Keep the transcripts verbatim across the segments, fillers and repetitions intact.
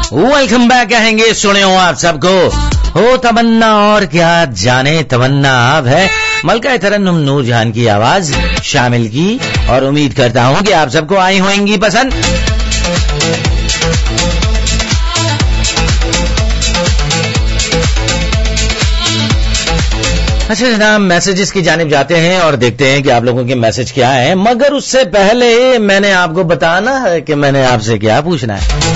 Welcome back कहेंगे सुने हो आप सबको हो तमन्ना और क्या जाने तमन्ना अब है मलका तरन्नुम नूर जहान की आवाज शामिल की और उम्मीद करता हूं कि आप सबको आई होंगी पसंद। अच्छा जनाब, मैसेजेस की जानिब जाते हैं और देखते हैं कि आप लोगों के मैसेज क्या हैं, मगर उससे पहले मैंने आपको बताना है कि मैंने आपसे क्या पूछना है।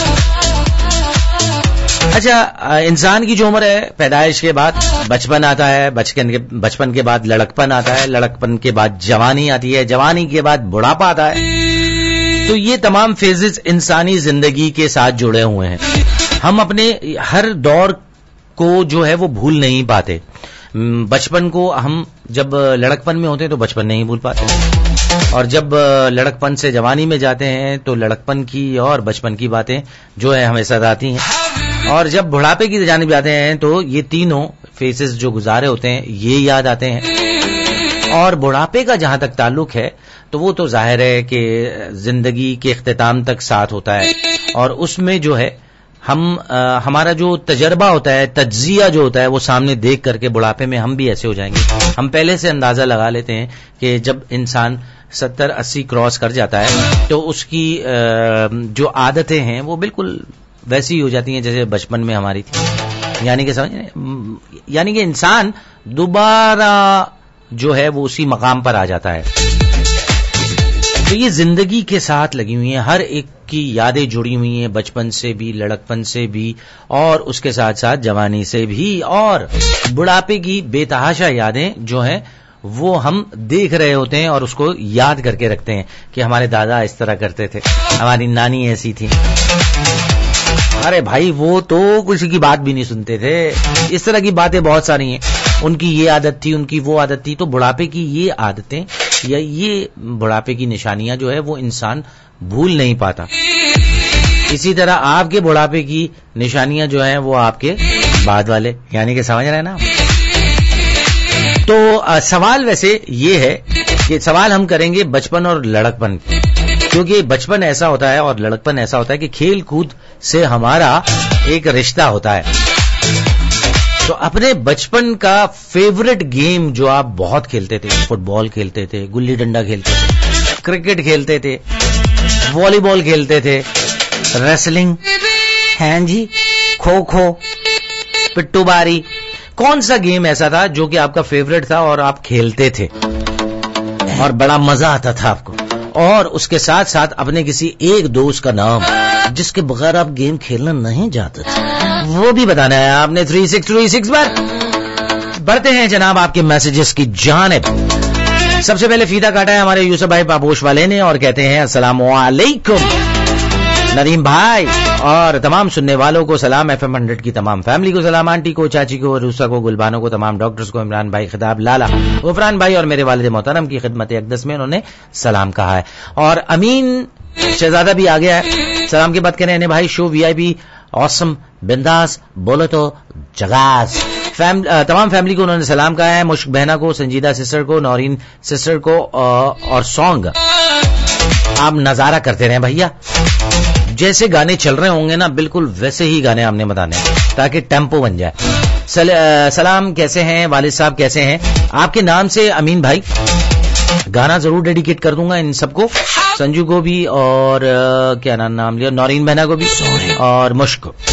अच्छा, इंसान की जो उम्र है पैदाइश के बाद बचपन आता है, बचपन के बचपन के बाद लड़कपन आता है, लड़कपन के बाद जवानी आती है, जवानी के बाद बुढ़ापा आता है। तो ये तमाम फेजेस इंसानी जिंदगी के साथ जुड़े हुए हैं। हम अपने हर दौर को जो है वो भूल नहीं पाते। बचपन को हम जब लड़कपन में होते हैं तो बचपन नहीं भूल पाते, और जब लड़कपन से जवानी में जाते हैं तो लड़कपन की और बचपन की बातें जो है हमें सताती आती हैं, और जब बुढ़ापे की जानिब जाते हैं तो ये तीनों फेसेस जो गुजारे होते हैं ये याद आते हैं। और बुढ़ापे का जहां तक ताल्लुक है तो वो तो जाहिर है कि जिंदगी के इख्तिताम तक साथ होता है, और उसमें जो है हम आ, हमारा जो तजर्बा होता है, तज्जिया जो होता है, वो सामने देख करके बुढ़ापे में हम भी ऐसे हो जाएंगे। हम पहले से अंदाजा लगा लेते हैं कि जब इंसान सत्तर अस्सी क्रॉस कर जाता है तो उसकी आ, जो आदतें हैं वो बिल्कुल वैसी ही हो जाती हैं जैसे बचपन में हमारी थी। यानी कि समझ यानी कि इंसान दोबारा जो है वो उसी मकाम पर आ जाता है। तो ये जिंदगी के साथ लगी हुई है, हर एक की यादें जुड़ी हुई हैं, बचपन से भी, लड़कपन से भी, और उसके साथ साथ जवानी से भी, और बुढ़ापे की बेतहाशा यादें जो हैं वो हम देख रहे होते हैं और उसको याद करके रखते हैं कि हमारे दादा इस तरह करते थे, हमारी नानी ऐसी थी। अरे भाई वो तो किसी की बात भी नहीं सुनते थे। इस तरह की बातें बहुत सारी हैं, उनकी ये आदत थी, उनकी वो आदत थी। तो बुढ़ापे की ये आदतें या ये बुढ़ापे की निशानियां जो है वो इंसान भूल नहीं पाता। इसी तरह आपके बुढ़ापे की निशानियां जो हैं वो आपके बाद वाले, यानी कि समझ रहे हैं ना। तो आ, सवाल वैसे ये है कि सवाल हम करेंगे बचपन और लड़कपन, क्योंकि बचपन ऐसा होता है और लड़कपन ऐसा होता है कि खेल कूद से हमारा एक रिश्ता होता है। तो अपने बचपन का फेवरेट गेम जो आप बहुत खेलते थे, फुटबॉल खेलते थे, गुल्ली डंडा खेलते थे, क्रिकेट खेलते थे, वॉलीबॉल खेलते थे, रेसलिंग, हैं जी, खो खो, पिट्टू बारी, कौन सा गेम ऐसा था जो कि आपका फेवरेट था और आप खेलते थे और बड़ा मजा आता था आपको? और उसके साथ साथ अपने किसी एक दोस्त का नाम जिसके बगैर आप गेम खेलना नहीं जाते थे, वो भी बताना है आपने। थ्री सिक्स थ्री सिक्स पर बढ़ते हैं जनाब आपके मैसेजेस की जानिब। सबसे पहले फीता काटा है हमारे यूसुफ भाई पापोश वाले ने और कहते हैं अस्सलाम वालेकुम नदीम भाई और तमाम सुनने वालों को सलाम, एफएम हंड्रेड की तमाम फैमिली को सलाम, आंटी को, चाची को, रूसा को, गुलबानो को, तमाम डॉक्टर्स को, इमरान भाई, खिताब लाला, गफरान भाई और मेरे वालिद मोहतरम की खिदमत अक़दस में उन्होंने सलाम कहा है। और अमीन शहजादा भी आ गया है, सलाम की बात करें ने भाई, शो वीआईपी ऑसम, बिंदास, बोलो तो जगास। फैम, तमाम फैमिली को उन्होंने सलाम कहा है, मुश्क बहना को, संजीदा सिस्टर को, नौरीन सिस्टर को, और सॉन्ग आप नजारा करते रहे भैया, जैसे गाने चल रहे होंगे ना बिल्कुल वैसे ही गाने हमने बताने ताकि टेम्पो बन जाए। सल, आ, सलाम कैसे हैं वालिद साहब, कैसे हैं? आपके नाम से अमीन भाई गाना जरूर डेडिकेट कर दूंगा इन सबको, संजू को भी और आ, क्या नाम नाम लिया, नौरीन बहना को भी और मुश्क को।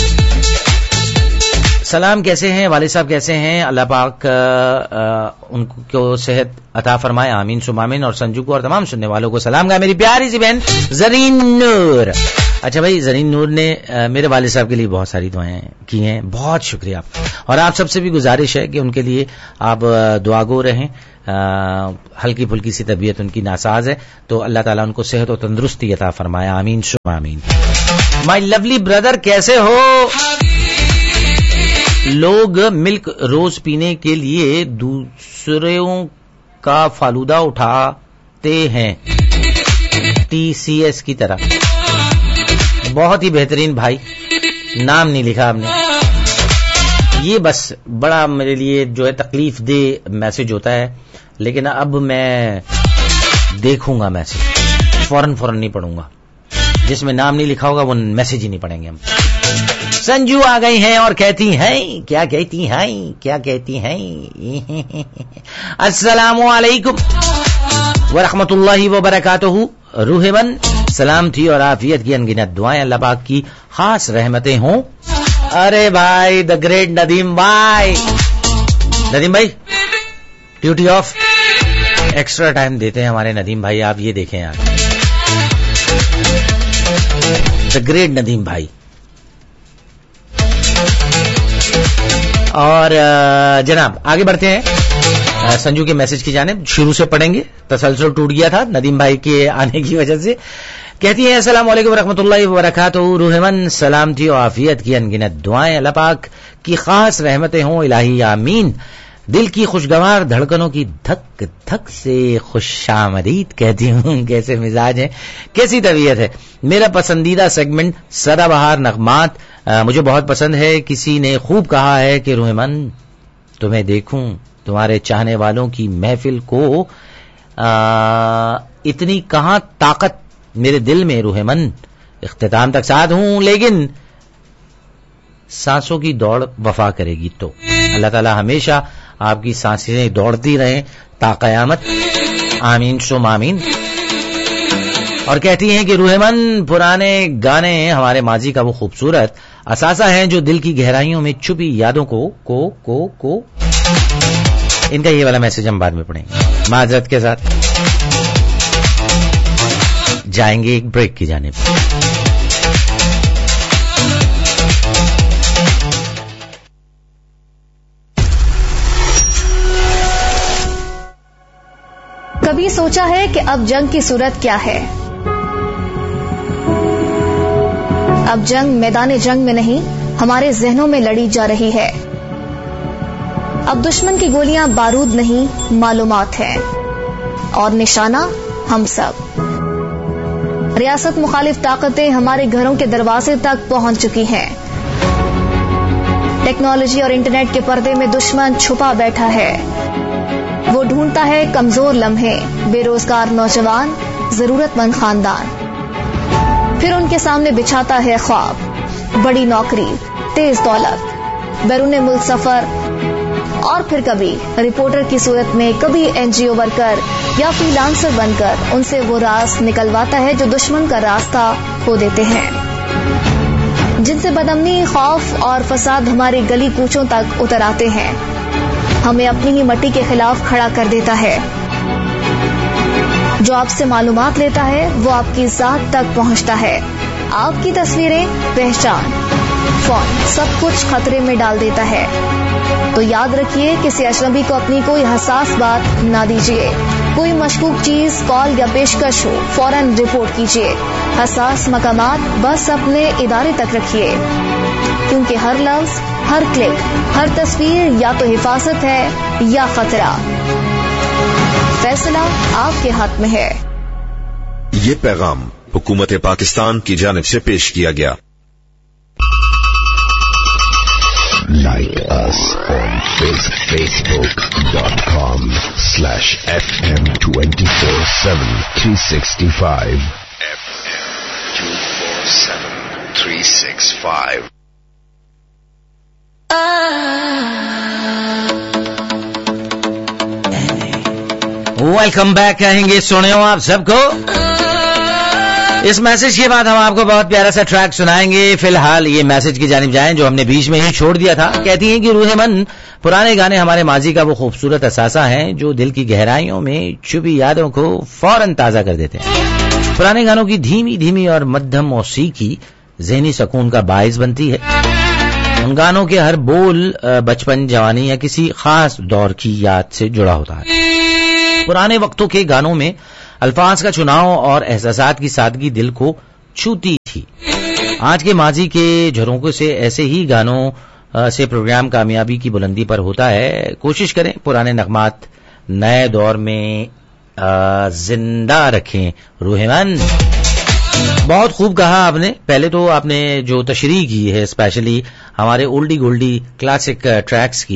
सलाम कैसे हैं वालिद साहब, कैसे हैं? अल्लाह पाक आ, आ, उनको सेहत अता फरमाए, आमीन सुमामीन। और संजू को और तमाम सुनने वालों को सलाम कहा। मेरी प्यारी सी बहन जरीन नूर, अच्छा भाई जरीन नूर ने आ, मेरे वालिद साहब के लिए बहुत सारी दुआएं की हैं, बहुत शुक्रिया। और आप सबसे भी गुजारिश है कि उनके लिए आप दुआगो रहें। आ, हल्की फुल्की सी तबीयत उनकी नासाज है, तो अल्लाह ताला उनको सेहत और तंदुरुस्ती अता फरमाए, आमीन सुमामीन। माय लवली ब्रदर कैसे हो? लोग मिल्क रोज पीने के लिए दूसरों का फालूदा उठाते हैं टीसीएस की तरह। बहुत ही बेहतरीन भाई, नाम नहीं लिखा आपने, ये बस बड़ा मेरे लिए जो है तकलीफ दे मैसेज होता है, लेकिन अब मैं देखूंगा मैसेज, फौरन फौरन नहीं पढ़ूंगा, جس میں نام نہیں لکھا ہوگا وہ میسج ہی نہیں پڑھیں گے ہم. سنجو آ گئی ہیں اور کہتی ہیں, کیا کہتی ہیں کیا کہتی ہیں السلام علیکم ورحمۃ اللہ وبرکاتہ. روح من سلامتی اور عافیت کی انگنت دعائیں, اللہ پاک کی خاص رحمتیں ہوں. ارے بھائی دا گریٹ ندیم بھائی, ندیم بھائی ڈیوٹی آف, ایکسٹرا ٹائم دیتے ہیں ہمارے ندیم بھائی. آپ یہ دیکھیں یار, دا گریٹ ندیم بھائی. اور جناب آگے بڑھتے ہیں سنجو کے میسج کی جانب. شروع سے پڑھیں گے, تسلسل ٹوٹ گیا تھا ندیم بھائی کے آنے کی وجہ سے. کہتی ہیں السلام علیکم ورحمۃ اللہ وبرکاتہ. روح من سلامتی و عافیت کی انگنت دعائیں, اللہ پاک کی خاص رحمتیں ہوں, الہی آمین. دل کی خوشگوار دھڑکنوں کی دھک دھک سے خوش آمدید کہتی ہوں. کیسے مزاج ہے, کیسی طبیعت ہے. میرا پسندیدہ سیگمنٹ سدا بہار نغمات مجھے بہت پسند ہے. کسی نے خوب کہا ہے کہ روح من تمہیں دیکھوں, تمہارے چاہنے والوں کی محفل کو آ, اتنی کہاں طاقت میرے دل میں روح من. اختتام تک ساتھ ہوں لیکن سانسوں کی دوڑ وفا کرے گی تو. اللہ تعالی ہمیشہ آپ کی سانسیں دوڑتی رہیں تا قیامت, آمین سم آمین. اور کہتی ہیں کہ روح من پرانے گانے ہمارے ماضی کا وہ خوبصورت اثاثہ ہیں جو دل کی گہرائیوں میں چھپی یادوں کو کو کو کو ان کا یہ والا میسج ہم بعد میں پڑھیں گے معذرت کے ساتھ. جائیں گے ایک بریک کی جانب. کبھی سوچا ہے کہ اب جنگ کی صورت کیا ہے؟ اب جنگ میدان جنگ میں نہیں, ہمارے ذہنوں میں لڑی جا رہی ہے. اب دشمن کی گولیاں بارود نہیں معلومات ہیں, اور نشانہ ہم سب. ریاست مخالف طاقتیں ہمارے گھروں کے دروازے تک پہنچ چکی ہیں. ٹیکنالوجی اور انٹرنیٹ کے پردے میں دشمن چھپا بیٹھا ہے. وہ ڈھونڈتا ہے کمزور لمحے, بے روزگار نوجوان, ضرورت مند خاندان. پھر ان کے سامنے بچھاتا ہے خواب, بڑی نوکری, تیز دولت, بیرون ملک سفر, اور پھر کبھی رپورٹر کی صورت میں, کبھی این جی او ورکر یا فری لانسر بن کر ان سے وہ راز نکلواتا ہے جو دشمن کا راستہ کھو دیتے ہیں, جن سے بدامنی, خوف اور فساد ہماری گلی کوچوں تک اتر آتے ہیں. ہمیں اپنی ہی مٹی کے خلاف کھڑا کر دیتا ہے. جو آپ سے معلومات لیتا ہے وہ آپ کی ذات تک پہنچتا ہے. آپ کی تصویریں, پہچان, فون, سب کچھ خطرے میں ڈال دیتا ہے. تو یاد رکھیے, کسی اجنبی کو اپنی کوئی حساس بات نہ دیجیے. کوئی مشکوک چیز, کال یا پیشکش ہو فوراً رپورٹ کیجیے. حساس مقامات بس اپنے ادارے تک رکھیے, کیونکہ ہر لفظ, ہر کلک, ہر تصویر یا تو حفاظت ہے یا خطرہ. فیصلہ آپ کے ہاتھ میں ہے. یہ پیغام حکومت پاکستان کی جانب سے پیش کیا گیا. Like us on facebook dot com slash f m two four seven three six five. F M two four seven three six five. Welcome back کہیں گے سنے ہو آپ سب کو. اس میسج کے بعد ہم آپ کو بہت پیارا سا ٹریک سنائیں گے. فی الحال یہ میسج کی جانب جائیں جو ہم نے بیچ میں ہی چھوڑ دیا تھا. کہتی ہیں کہ روح من پرانے گانے ہمارے ماضی کا وہ خوبصورت اثاثہ ہیں جو دل کی گہرائیوں میں چھپی یادوں کو فوراً تازہ کر دیتے ہیں. پرانے گانوں کی دھیمی دھیمی اور مدھم موسیقی ذہنی سکون کا باعث بنتی ہے. ان گانوں کے ہر بول بچپن, جوانی یا کسی خاص دور کی یاد سے جڑا ہوتا ہے. پرانے وقتوں کے گانوں میں الفاظ کا چناؤ اور احساسات کی سادگی دل کو چھوتی تھی. آج کے ماضی کے جھروکوں سے ایسے ہی گانوں سے پروگرام کامیابی کی بلندی پر ہوتا ہے. کوشش کریں پرانے نغمات نئے دور میں زندہ رکھیں. روح من بہت خوب کہا آپ نے. پہلے تو آپ نے جو تشریح کی ہے اسپیشلی ہمارے اولڈی گولڈی کلاسک ٹریکس کی,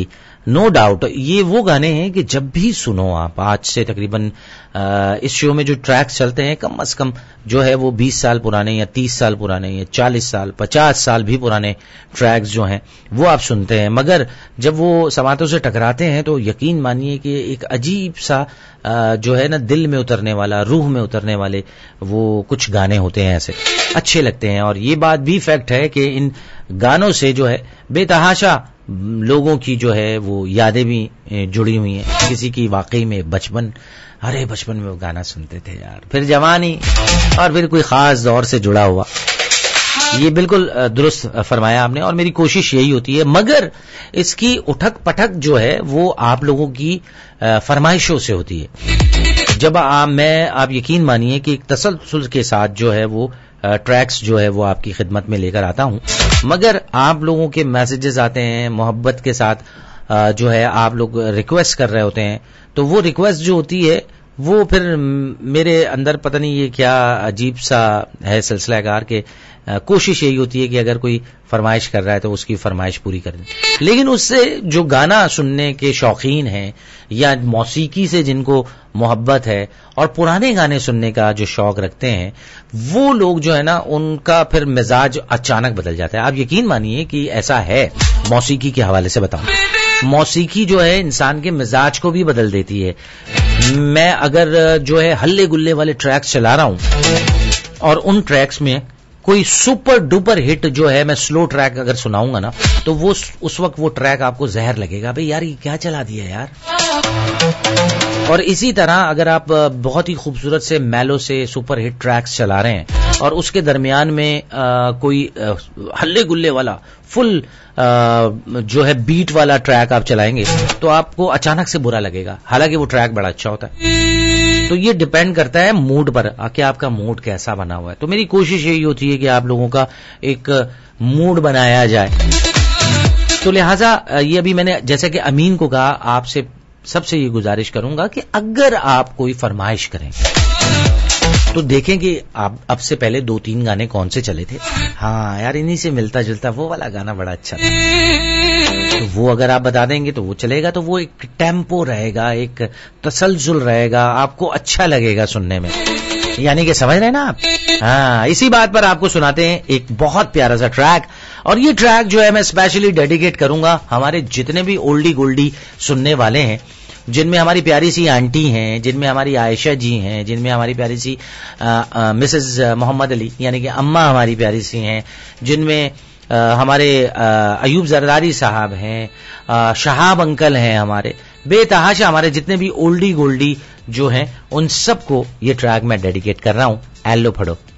नो डाउट ये वो गाने हैं कि जब भी सुनो आप, आज से तकरीबन इस शो में जो ट्रैक्स चलते हैं कम अज कम जो है वो बीस साल पुराने या तीस साल पुराने या चालीस साल पचास साल भी पुराने ट्रैक्स जो हैं वो आप सुनते हैं, मगर जब वो समातों से टकराते हैं तो यकीन मानिए कि एक अजीब सा जो है ना दिल में उतरने वाला, रूह में उतरने वाले वो कुछ गाने होते हैं, ऐसे अच्छे लगते हैं। और ये बात भी फैक्ट है कि इन गानों से जो है बेतहाशा लोगों की जो है वो यादें भी जुड़ी हुई हैं। किसी की वाकई में बचपन, अरे बचपन में वो गाना सुनते थे यार, फिर जवानी, और फिर कोई खास दौर से जुड़ा हुआ। ये बिल्कुल दुरुस्त फरमाया आपने, और मेरी कोशिश यही होती है, मगर इसकी उठक पटक जो है वो आप लोगों की फरमाइशों से होती है। जब आ, मैं आप यकीन मानिए कि एक तसलसल के साथ जो है वो ट्रैक्स जो है वो आपकी खिदमत में लेकर आता हूं, मगर आप लोगों के मैसेजेस आते हैं मोहब्बत के साथ, जो है आप लोग रिक्वेस्ट कर रहे होते हैं, तो वो रिक्वेस्ट जो होती है वो फिर मेरे अंदर पता नहीं ये क्या अजीब सा है सिलसिला कार के, कोशिश यही होती है कि अगर कोई फरमाइश कर रहा है तो उसकी फरमाइश पूरी कर दें। लेकिन उससे जो गाना सुनने के शौकीन हैं या मौसीकी से जिनको मोहब्बत है और पुराने गाने सुनने का जो शौक रखते हैं, वो लोग जो है ना उनका फिर मिजाज अचानक बदल जाता है। आप यकीन मानिए कि ऐसा है, मौसीकी के हवाले से बताऊं, मौसीकी जो है इंसान के मिजाज को भी बदल देती है। मैं अगर जो है हल्ले गुल्ले वाले ट्रैक्स चला रहा हूं और उन ट्रैक्स में कोई सुपर डुपर हिट जो है मैं स्लो ट्रैक अगर सुनाऊंगा ना, तो वो उस वक्त वो ट्रैक आपको जहर लगेगा, भाई यार ये क्या चला दिया यार। और इसी तरह अगर आप बहुत ही खूबसूरत से मैलो से सुपर हिट ट्रैक्स चला रहे हैं और उसके दरमियान में आ, कोई आ, हल्ले गुल्ले वाला फुल आ, जो है बीट वाला ट्रैक आप चलाएंगे तो आपको अचानक से बुरा लगेगा, हालांकि वो ट्रैक बड़ा अच्छा होता है। तो ये डिपेंड करता है मूड पर कि आपका मूड कैसा बना हुआ है। तो मेरी कोशिश यही होती है कि आप लोगों का एक मूड बनाया जाए। तो लिहाजा ये अभी मैंने जैसे कि अमीन को कहा, आपसे सबसे ये गुजारिश करूंगा कि अगर आप कोई फरमाइश करें तो देखें कि आप अब से पहले दो तीन गाने कौन से चले थे, हाँ यार इन्हीं से मिलता जुलता वो वाला गाना बड़ा अच्छा था, तो वो अगर आप बता देंगे तो वो चलेगा, तो वो एक टेम्पो रहेगा, एक तसलजुल रहेगा, आपको अच्छा लगेगा सुनने में, यानी कि समझ रहे हैं ना आप। हाँ, इसी बात पर आपको सुनाते हैं एक बहुत प्यारा सा ट्रैक, और ये ट्रैक जो है मैं स्पेशली डेडिकेट करूंगा हमारे जितने भी ओल्डी गोल्डी सुनने वाले हैं, जिनमें हमारी प्यारी सी आंटी हैं, जिनमें हमारी आयशा जी हैं, जिनमें हमारी प्यारी सी मिसेस मोहम्मद अली यानी कि अम्मा हमारी प्यारी सी हैं, जिनमें आ, हमारे आ, अयूब जरदारी साहब हैं, आ, शहाब अंकल हैं, हमारे बेतहाशा हमारे जितने भी ओल्डी गोल्डी जो हैं उन सबको ये ट्रैक मैं डेडिकेट कर रहा हूं। एल्लो फड़ो।